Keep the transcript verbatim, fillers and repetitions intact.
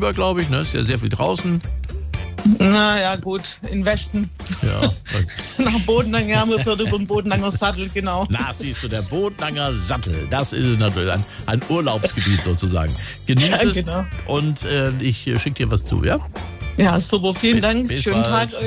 rüber, glaube ich. Ne? Ist ja sehr viel draußen. Na ja, gut, in Westen. Ja. Nach Bodenlanger haben wir für über den Bodenlanger Sattel, genau. Na, siehst du, der Bodenlanger Sattel. Das ist natürlich ein, ein Urlaubsgebiet sozusagen. Genieß Ja, es genau. und äh, ich schicke dir was zu, ja? Ja, super, vielen Dank. Bis Schönen bald. Tag.